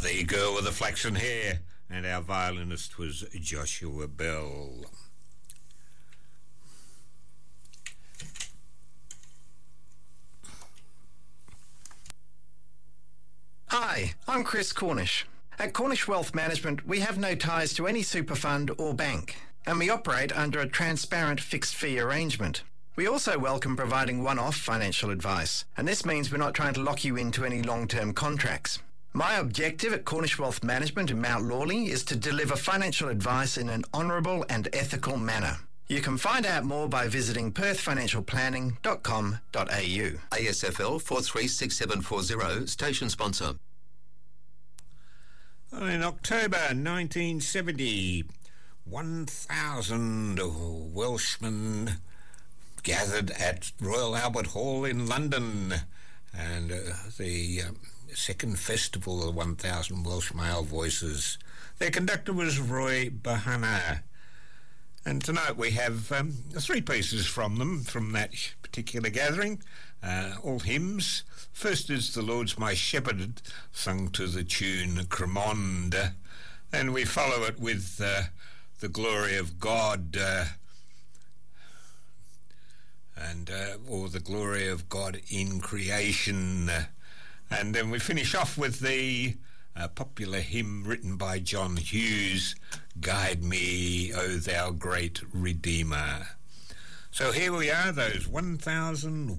The Girl with the Flaxen Hair, and our violinist was Joshua Bell. Hi, I'm Chris Cornish. At Cornish Wealth Management, we have no ties to any super fund or bank, and we operate under a transparent fixed fee arrangement. We also welcome providing one-off financial advice, and this means we're not trying to lock you into any long-term contracts. My objective at Cornish Wealth Management in Mount Lawley is to deliver financial advice in an honourable and ethical manner. You can find out more by visiting perthfinancialplanning.com.au. ASFL 436740, station sponsor. In October 1970, 1,000 Welshmen gathered at Royal Albert Hall in London, and the second festival of the 1,000 Welsh Male Voices. Their conductor was Roy Bahana. And tonight we have 3 pieces from them, from that particular gathering, all hymns. First is The Lord's My Shepherd, sung to the tune Cremond. And we follow it with The Glory of God, or The Glory of God in Creation. And then we finish off with the popular hymn written by John Hughes, Guide Me, O Thou Great Redeemer. So here we are, those 1,000